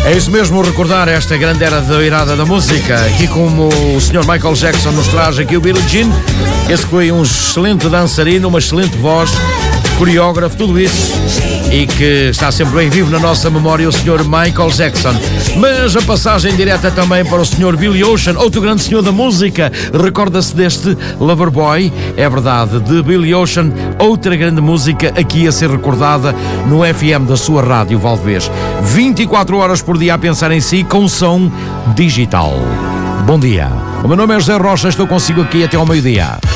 É isso mesmo, recordar esta grande era da irada da música, aqui como o Sr. Michael Jackson nos traz aqui o Billie Jean. Esse foi um excelente dançarino, uma excelente voz, coreógrafo, tudo isso, e que está sempre bem vivo na nossa memória, o Sr. Michael Jackson. Mas a passagem direta também para o Sr. Billy Ocean, outro grande senhor da música. Recorda-se deste Loverboy? É verdade, de Billy Ocean, outra grande música aqui a ser recordada no FM da sua rádio Valdevez. 24 horas por dia a pensar em si com som digital. Bom dia. O meu nome é José Rocha, estou consigo aqui até ao meio-dia.